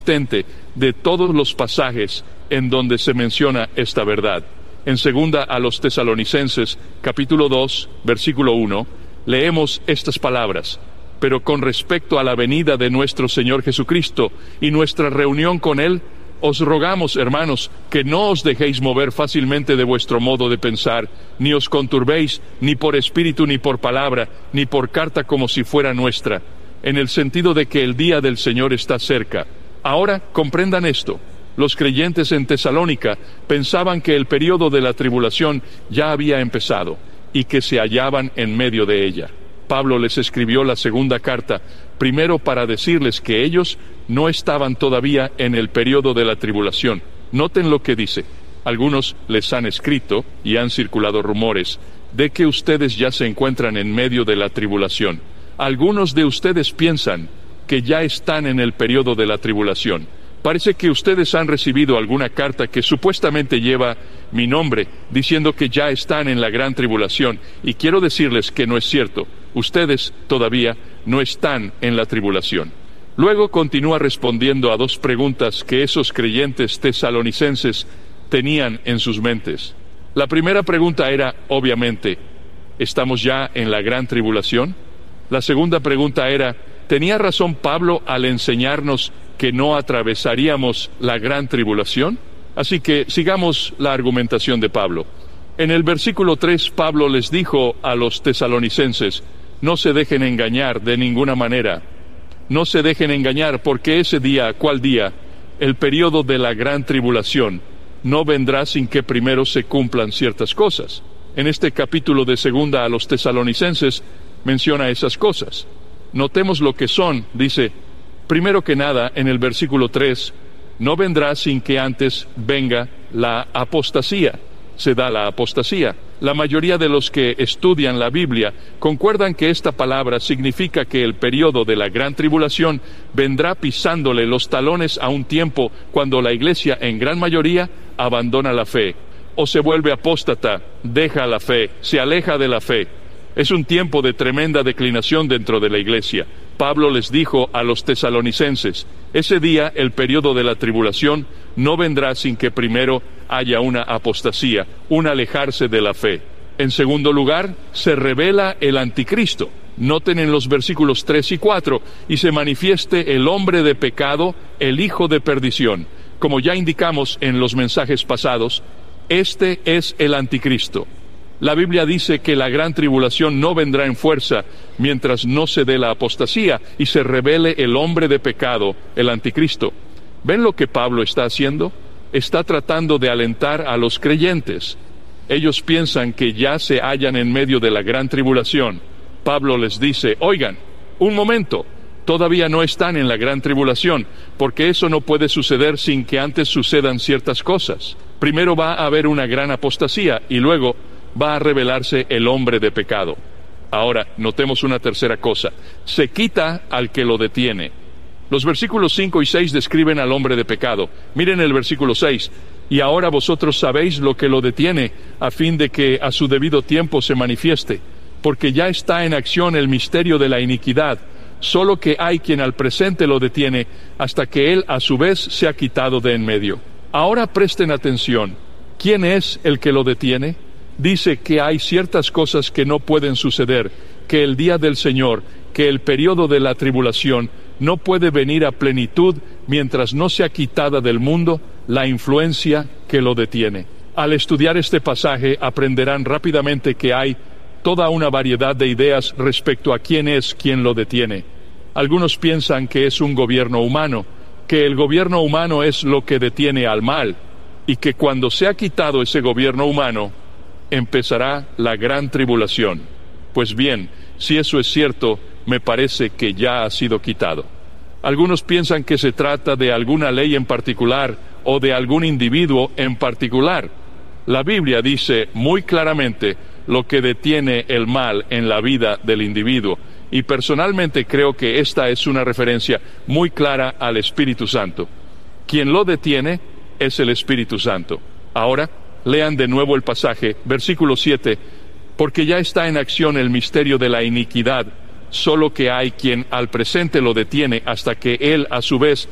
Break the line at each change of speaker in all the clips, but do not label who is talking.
de todos los pasajes en donde se menciona esta verdad. En segunda a los Tesalonicenses, capítulo 2, versículo 1, leemos estas palabras: pero con respecto a la venida de nuestro Señor Jesucristo y nuestra reunión con Él, os rogamos, hermanos, que no os dejéis mover fácilmente de vuestro modo de pensar, ni os conturbéis, ni por espíritu, ni por palabra, ni por carta como si fuera nuestra, en el sentido de que el día del Señor está cerca. Ahora, comprendan esto. Los creyentes en Tesalónica pensaban que el período de la tribulación ya había empezado y que se hallaban en medio de ella. Pablo les escribió la segunda carta, primero para decirles que ellos no estaban todavía en el período de la tribulación. Noten lo que dice: algunos les han escrito y han circulado rumores de que ustedes ya se encuentran en medio de la tribulación. Algunos de ustedes piensan que ya están en el período de la tribulación. Parece que ustedes han recibido alguna carta que supuestamente lleva mi nombre, diciendo que ya están en la gran tribulación, y quiero decirles que no es cierto. Ustedes todavía no están en la tribulación. Luego continúa respondiendo a dos preguntas que esos creyentes tesalonicenses tenían en sus mentes. La primera pregunta era, obviamente, ¿estamos ya en la gran tribulación? La segunda pregunta era, ¿tenía razón Pablo al enseñarnos que no atravesaríamos la gran tribulación? Así que sigamos la argumentación de Pablo. En el versículo 3, Pablo les dijo a los tesalonicenses: no se dejen engañar de ninguna manera. No se dejen engañar, porque ese día, ¿cuál día? El período de la gran tribulación no vendrá sin que primero se cumplan ciertas cosas. En este capítulo de segunda a los tesalonicenses menciona esas cosas. Notemos lo que son. Dice, primero que nada, en el versículo 3, no vendrá sin que antes venga la apostasía. Se da la apostasía. La mayoría de los que estudian la Biblia concuerdan que esta palabra significa que el período de la gran tribulación vendrá pisándole los talones a un tiempo cuando la iglesia en gran mayoría abandona la fe, o se vuelve apóstata, deja la fe, se aleja de la fe. Es un tiempo de tremenda declinación dentro de la iglesia. Pablo les dijo a los tesalonicenses, ese día, el período de la tribulación, no vendrá sin que primero haya una apostasía, un alejarse de la fe. En segundo lugar, se revela el anticristo. Noten en los versículos 3 y 4, y se manifieste el hombre de pecado, el hijo de perdición. Como ya indicamos en los mensajes pasados, este es el anticristo. La Biblia dice que la gran tribulación no vendrá en fuerza mientras no se dé la apostasía y se revele el hombre de pecado, el anticristo. ¿Ven lo que Pablo está haciendo? Está tratando de alentar a los creyentes. Ellos piensan que ya se hallan en medio de la gran tribulación. Pablo les dice, oigan, un momento, todavía no están en la gran tribulación, porque eso no puede suceder sin que antes sucedan ciertas cosas. Primero va a haber una gran apostasía y luego va a revelarse el hombre de pecado. Ahora, notemos una tercera cosa. Se quita al que lo detiene. Los versículos 5 y 6 describen al hombre de pecado. Miren el versículo 6. Y ahora vosotros sabéis lo que lo detiene, a fin de que a su debido tiempo se manifieste. Porque ya está en acción el misterio de la iniquidad, solo que hay quien al presente lo detiene, hasta que él a su vez se ha quitado de en medio. Ahora presten atención. ¿Quién es el que lo detiene? Dice que hay ciertas cosas que no pueden suceder, que el día del Señor, que el período de la tribulación no puede venir a plenitud mientras no sea quitada del mundo la influencia que lo detiene. Al estudiar este pasaje aprenderán rápidamente que hay toda una variedad de ideas respecto a quién es quien lo detiene. Algunos piensan que es un gobierno humano, que el gobierno humano es lo que detiene al mal, y que cuando sea quitado ese gobierno humano, empezará la gran tribulación. Pues bien, si eso es cierto, me parece que ya ha sido quitado. Algunos piensan que se trata de alguna ley en particular o de algún individuo en particular. La Biblia dice muy claramente lo que detiene el mal en la vida del individuo, y personalmente creo que esta es una referencia muy clara al Espíritu Santo. Quien lo detiene es el Espíritu Santo. Ahora, lean de nuevo el pasaje, versículo 7, porque ya está en acción el misterio de la iniquidad, solo que hay quien al presente lo detiene hasta que él a su vez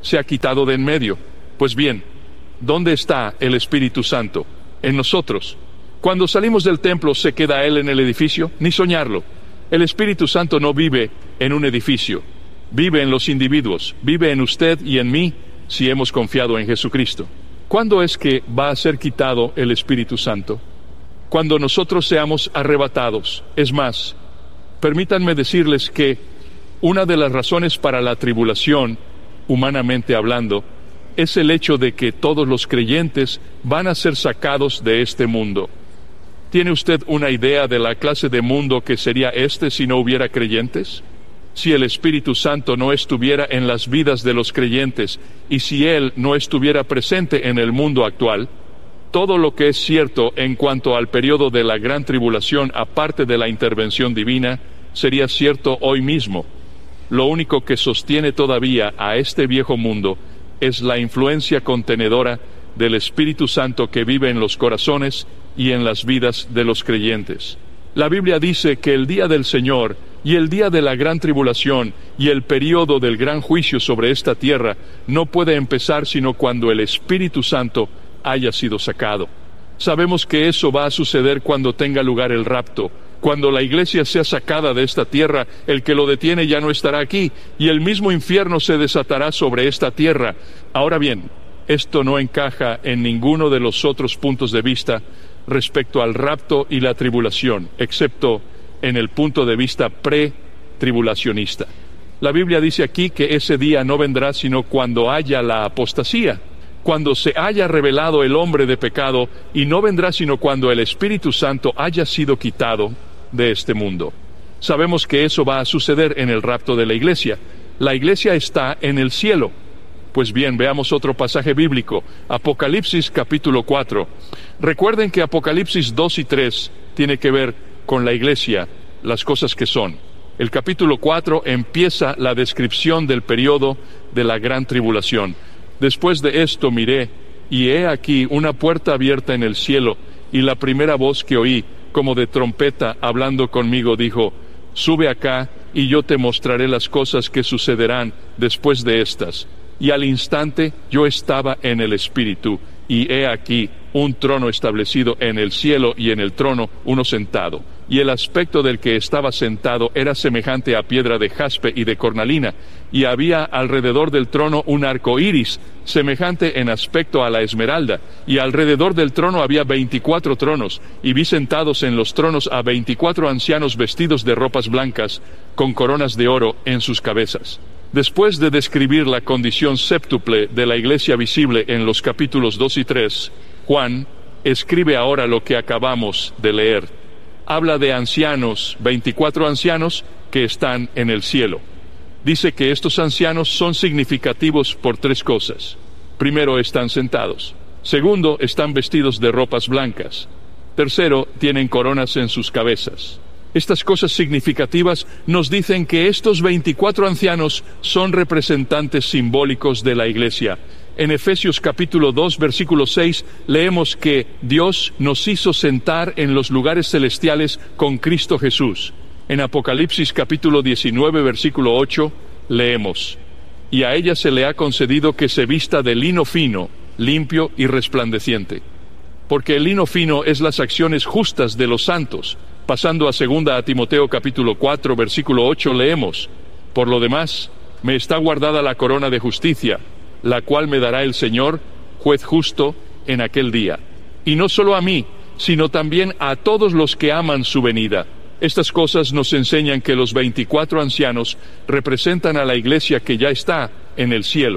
se ha quitado de en medio. Pues bien, ¿dónde está el Espíritu Santo? En nosotros. Cuando salimos del templo, ¿se queda Él en el edificio? Ni soñarlo. El Espíritu Santo no vive en un edificio. Vive en los individuos. Vive en usted y en mí, si hemos confiado en Jesucristo. ¿Cuándo es que va a ser quitado el Espíritu Santo? Cuando nosotros seamos arrebatados. Es más, permítanme decirles que una de las razones para la tribulación, humanamente hablando, es el hecho de que todos los creyentes van a ser sacados de este mundo. ¿Tiene usted una idea de la clase de mundo que sería este si no hubiera creyentes? Si el Espíritu Santo no estuviera en las vidas de los creyentes y si Él no estuviera presente en el mundo actual, todo lo que es cierto en cuanto al periodo de la gran tribulación, aparte de la intervención divina, sería cierto hoy mismo. Lo único que sostiene todavía a este viejo mundo es la influencia contenedora del Espíritu Santo que vive en los corazones y en las vidas de los creyentes. La Biblia dice que el día del Señor y el día de la gran tribulación y el periodo del gran juicio sobre esta tierra no puede empezar sino cuando el Espíritu Santo haya sido sacado. Sabemos que eso va a suceder cuando tenga lugar el rapto. Cuando la iglesia sea sacada de esta tierra, el que lo detiene ya no estará aquí, y el mismo infierno se desatará sobre esta tierra. Ahora bien, esto no encaja en ninguno de los otros puntos de vista respecto al rapto y la tribulación, excepto en el punto de vista pre-tribulacionista. La Biblia dice aquí que ese día no vendrá sino cuando haya la apostasía, cuando se haya revelado el hombre de pecado, y no vendrá sino cuando el Espíritu Santo haya sido quitado de este mundo. Sabemos que eso va a suceder en el rapto de la iglesia. La iglesia está en el cielo. Pues bien, veamos otro pasaje bíblico, Apocalipsis capítulo 4. Recuerden que Apocalipsis 2 y 3 tiene que ver con la iglesia, las cosas que son. El capítulo 4 empieza la descripción del periodo de la gran tribulación. Después de esto miré, y he aquí una puerta abierta en el cielo, y la primera voz que oí, como de trompeta, hablando conmigo, dijo: Sube acá, y yo te mostraré las cosas que sucederán después de estas. Y al instante yo estaba en el Espíritu, y he aquí un trono establecido en el cielo, y en el trono uno sentado. Y el aspecto del que estaba sentado era semejante a piedra de jaspe y de cornalina, y había alrededor del trono un arco iris, semejante en aspecto a la esmeralda, y alrededor del trono había 24 tronos, y vi sentados en los tronos a 24 ancianos vestidos de ropas blancas, con coronas de oro en sus cabezas. Después de describir la condición séptuple de la iglesia visible en los capítulos 2 y 3, Juan escribe ahora lo que acabamos de leer. Habla de ancianos, 24 ancianos que están en el cielo. Dice que estos ancianos son significativos por tres cosas. Primero, están sentados. Segundo, están vestidos de ropas blancas. Tercero, tienen coronas en sus cabezas. Estas cosas significativas nos dicen que estos 24 ancianos son representantes simbólicos de la iglesia. En Efesios capítulo 2, versículo 6, leemos que Dios nos hizo sentar en los lugares celestiales con Cristo Jesús. En Apocalipsis capítulo 19, versículo 8, leemos: Y a ella se le ha concedido que se vista de lino fino, limpio y resplandeciente. Porque el lino fino es las acciones justas de los santos. Pasando a 2 Timoteo capítulo 4, versículo 8, leemos: Por lo demás, me está guardada la corona de justicia, la cual me dará el Señor, juez justo, en aquel día. Y no solo a mí, sino también a todos los que aman su venida. Estas cosas nos enseñan que los 24 ancianos representan a la iglesia que ya está en el cielo.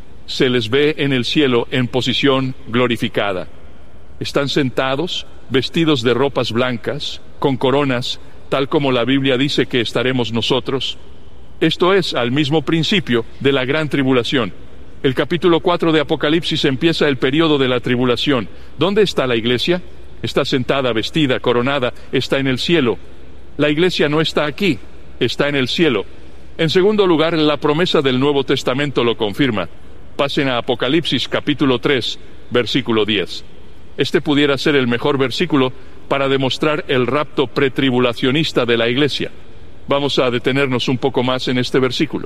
Se les ve en el cielo en posición glorificada. Están sentados, vestidos de ropas blancas, con coronas, tal como la Biblia dice que estaremos nosotros. Esto es al mismo principio de la gran tribulación. El capítulo 4 de Apocalipsis empieza el periodo de la tribulación. ¿Dónde está la iglesia? Está sentada, vestida, coronada, está en el cielo. La iglesia no está aquí, está en el cielo. En segundo lugar, la promesa del Nuevo Testamento lo confirma. Pasen a Apocalipsis capítulo 3, versículo 10. Este pudiera ser el mejor versículo para demostrar el rapto pretribulacionista de la iglesia. Vamos a detenernos un poco más en este versículo.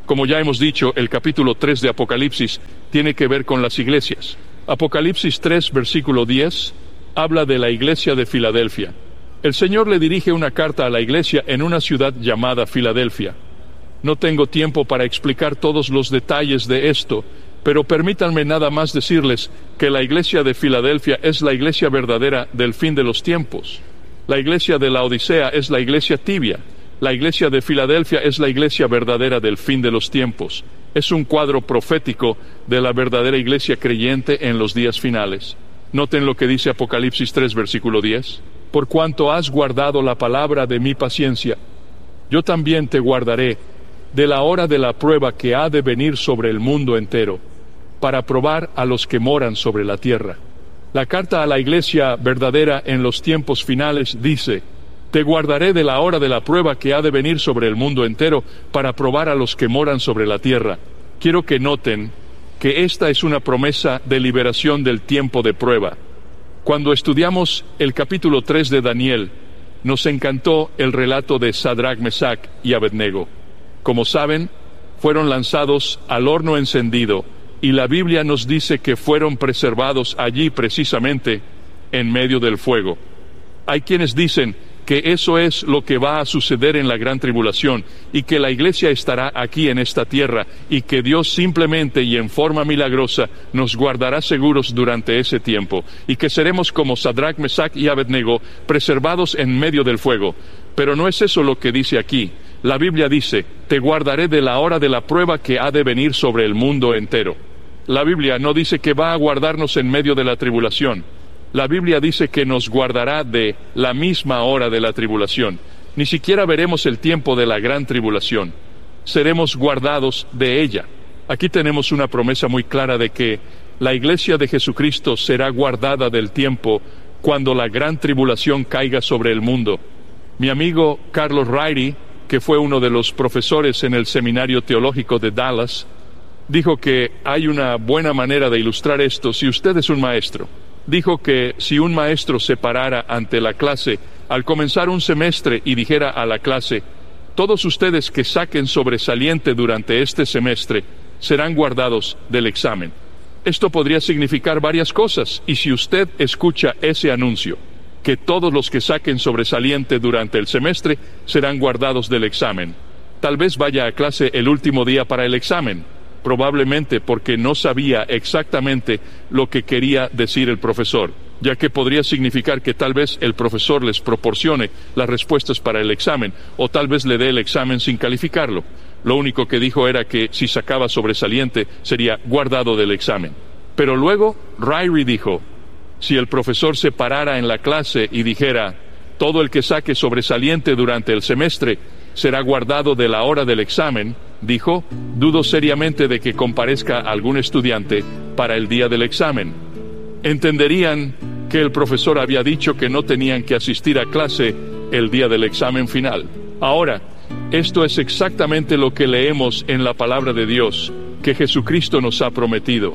Como ya hemos dicho, el capítulo 3 de Apocalipsis tiene que ver con las iglesias. Apocalipsis 3, versículo 10, habla de la iglesia de Filadelfia. El Señor le dirige una carta a la iglesia en una ciudad llamada Filadelfia. No tengo tiempo para explicar todos los detalles de esto, pero permítanme nada más decirles que la iglesia de Filadelfia es la iglesia verdadera del fin de los tiempos. La iglesia de la Odisea es la iglesia tibia. La iglesia de Filadelfia es la iglesia verdadera del fin de los tiempos. Es un cuadro profético de la verdadera iglesia creyente en los días finales. Noten lo que dice Apocalipsis 3, versículo 10. Por cuanto has guardado la palabra de mi paciencia, yo también te guardaré de la hora de la prueba que ha de venir sobre el mundo entero, para probar a los que moran sobre la tierra. La carta a la iglesia verdadera en los tiempos finales dice: te guardaré de la hora de la prueba que ha de venir sobre el mundo entero, para probar a los que moran sobre la tierra. Quiero que noten que esta es una promesa de liberación del tiempo de prueba. Cuando estudiamos el capítulo 3 de Daniel, nos encantó el relato de Sadrach, Mesach y Abednego. Como saben, fueron lanzados al horno encendido, y la Biblia nos dice que fueron preservados allí precisamente en medio del fuego. Hay quienes dicen que eso es lo que va a suceder en la gran tribulación, y que la iglesia estará aquí en esta tierra, y que Dios simplemente y en forma milagrosa nos guardará seguros durante ese tiempo, y que seremos como Sadrach, Mesach y Abednego, preservados en medio del fuego. Pero no es eso lo que dice aquí. La Biblia dice: te guardaré de la hora de la prueba que ha de venir sobre el mundo entero. La Biblia no dice que va a guardarnos en medio de la tribulación. La Biblia dice que nos guardará de la misma hora de la tribulación. Ni siquiera veremos el tiempo de la gran tribulación. Seremos guardados de ella. Aquí tenemos una promesa muy clara de que la iglesia de Jesucristo será guardada del tiempo cuando la gran tribulación caiga sobre el mundo. Mi amigo Carlos Riley, que fue uno de los profesores en el Seminario Teológico de Dallas, dijo que hay una buena manera de ilustrar esto si usted es un maestro. Dijo que si un maestro se parara ante la clase al comenzar un semestre y dijera a la clase: todos ustedes que saquen sobresaliente durante este semestre serán guardados del examen. Esto podría significar varias cosas, y si usted escucha ese anuncio, que todos los que saquen sobresaliente durante el semestre serán guardados del examen, tal vez vaya a clase el último día para el examen, probablemente porque no sabía exactamente lo que quería decir el profesor, ya que podría significar que tal vez el profesor les proporcione las respuestas para el examen, o tal vez le dé el examen sin calificarlo. Lo único que dijo era que si sacaba sobresaliente sería guardado del examen. Pero luego Riley dijo: si el profesor se parara en la clase y dijera: todo el que saque sobresaliente durante el semestre será guardado de la hora del examen, dijo, dudo seriamente de que comparezca algún estudiante para el día del examen. Entenderían que el profesor había dicho que no tenían que asistir a clase el día del examen final. Ahora, esto es exactamente lo que leemos en la palabra de Dios, que Jesucristo nos ha prometido.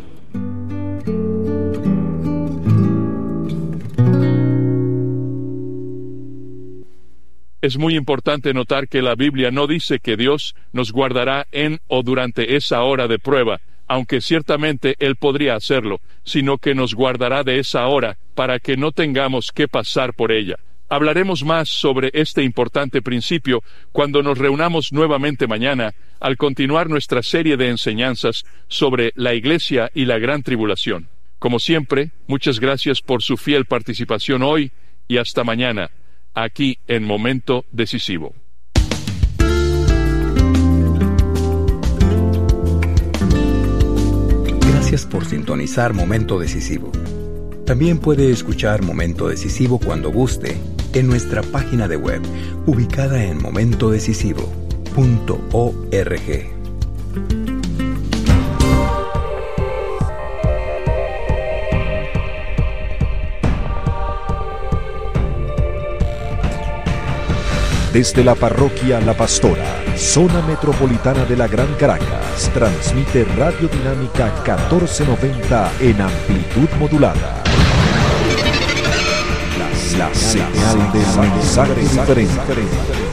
Es muy importante notar que la Biblia no dice que Dios nos guardará en o durante esa hora de prueba, aunque ciertamente Él podría hacerlo, sino que nos guardará de esa hora para que no tengamos que pasar por ella. Hablaremos más sobre este importante principio cuando nos reunamos nuevamente mañana, al continuar nuestra serie de enseñanzas sobre la Iglesia y la Gran Tribulación. Como siempre, muchas gracias por su fiel participación hoy, y hasta mañana, aquí en Momento Decisivo.
Gracias por sintonizar Momento Decisivo. También puede escuchar Momento Decisivo cuando guste en nuestra página de web, ubicada en momentodecisivo.org.
Desde la parroquia La Pastora, zona metropolitana de la Gran Caracas, transmite Radio Dinámica 1490 en amplitud modulada. La señal del mensaje diferente.